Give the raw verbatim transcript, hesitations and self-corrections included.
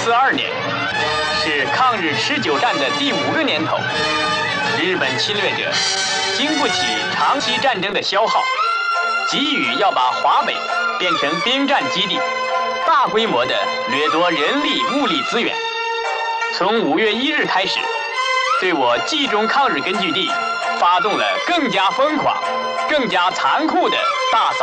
四二年，是抗日持久战的第五个年头。日本侵略者经不起长期战争的消耗，急于要把华北变成兵站基地，大规模的掠夺人力物力资源。从五月一日开始，对我冀中抗日根据地发动了更加疯狂、更加残酷的大扫